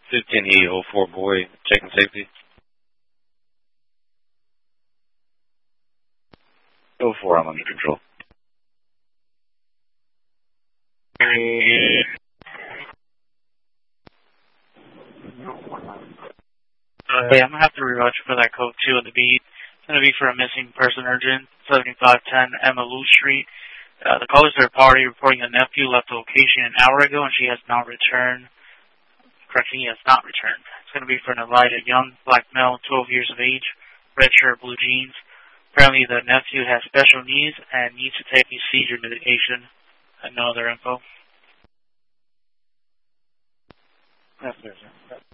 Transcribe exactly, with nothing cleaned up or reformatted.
fifteen E oh four boy, checking safety. oh four, I'm under control. Uh, hey, I'm going to have to rewatch for that code two on the beat. It's going to be for a missing person urgent, seventy-five ten Emma Lou Street. Uh, the caller's third party reporting a nephew left the location an hour ago and she has not returned. Correction, he has not returned. It's going to be for an Elijah Young, black male, twelve years of age, red shirt, blue jeans. Apparently the nephew has special needs and needs to take his seizure medication. And no other info. Yes, sir.